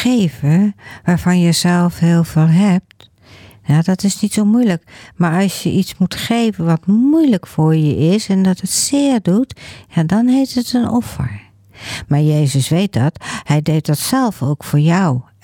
geven waarvan je zelf heel veel hebt, ja, dat is niet zo moeilijk. Maar als je iets moet geven wat moeilijk voor je is en dat het zeer doet, ja, dan heet het een offer. Maar Jezus weet dat. Hij deed dat zelf ook voor jou.